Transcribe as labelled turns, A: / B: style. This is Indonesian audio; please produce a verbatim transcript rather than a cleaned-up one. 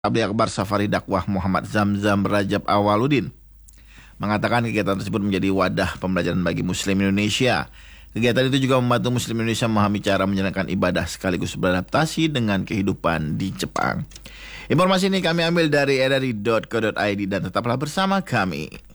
A: Tabligh Akbar Safari Dakwah Muhammad Zamzam Rajab Awaludin mengatakan kegiatan tersebut menjadi wadah pembelajaran bagi Muslim Indonesia. Kegiatan itu juga membantu Muslim Indonesia memahami cara menjalankan ibadah sekaligus beradaptasi dengan kehidupan di Jepang. Informasi ini kami ambil dari r r i dot co dot i d dan tetaplah bersama kami.